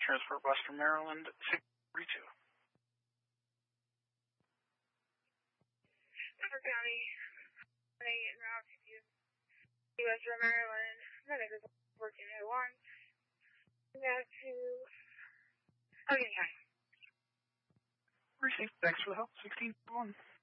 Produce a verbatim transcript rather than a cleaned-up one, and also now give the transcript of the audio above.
Transport Western Maryland, six forty-two. Denver County, en route to Western Maryland, negative fourteen oh one. Back to Allegheny County. Received. Thanks for the help. sixteen one.